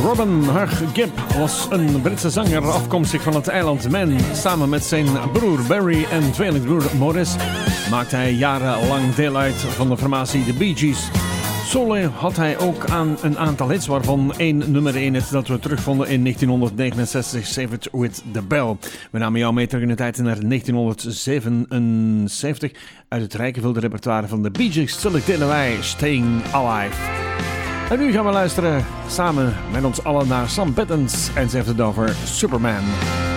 Robin Hugh Gibb was een Britse zanger afkomstig van het eiland Man. Samen met zijn broer Barry en tweelingbroer Maurice maakte hij jarenlang deel uit van de formatie The Bee Gees. Solo had hij ook aan een aantal hits, waarvan één nummer 1 hit dat we terugvonden in 1969, Save It With The Bell. We namen jou mee terug in de tijd naar 1977. Uit het rijkgevulde repertoire van de Bee Gees selecteren wij Staying Alive. En nu gaan we luisteren samen met ons allen naar Sam Pattons en ze heeft het over Superman.